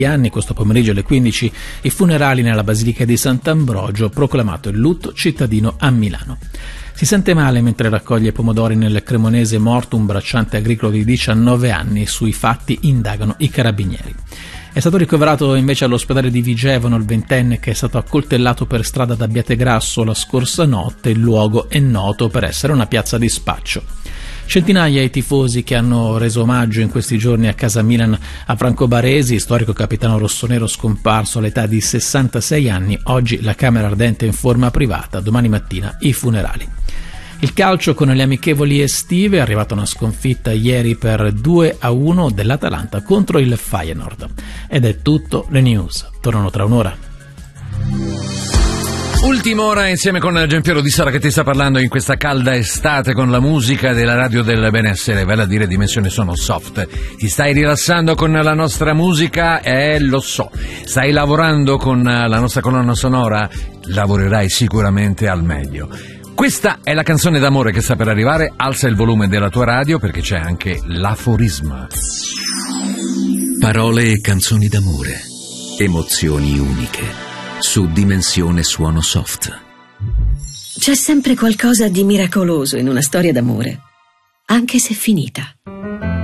anni. Questo pomeriggio alle 15 i funerali nella Basilica di Sant'Ambrogio, proclamato il lutto cittadino a Milano. Si sente male mentre raccoglie pomodori nel Cremonese, morto un bracciante agricolo di 19 anni. Sui fatti indagano i carabinieri. È stato ricoverato invece all'ospedale di Vigevano il ventenne che è stato accoltellato per strada da Abbiategrasso la scorsa notte. Il luogo è noto per essere una piazza di spaccio. Centinaia i tifosi che hanno reso omaggio in questi giorni a casa Milan a Franco Baresi, storico capitano rossonero scomparso all'età di 66 anni. Oggi la Camera Ardente in forma privata, domani mattina i funerali. Il calcio con le amichevoli estive, è arrivata una sconfitta ieri per 2-1 dell'Atalanta contro il Feyenoord. Ed è tutto, le news tornano tra un'ora. Ultima ora insieme con Giampiero Di Sara che ti sta parlando in questa calda estate con la musica della radio del benessere, vale a dire Dimensione Sono Soft. Ti stai rilassando con la nostra musica? Lo so. Stai lavorando con la nostra colonna sonora? Lavorerai sicuramente al meglio. Questa è la canzone d'amore che sta per arrivare. Alza il volume della tua radio perché c'è anche l'aforisma. Parole e canzoni d'amore. Emozioni uniche. Su Dimensione Suono Soft. C'è sempre qualcosa di miracoloso in una storia d'amore, anche se finita.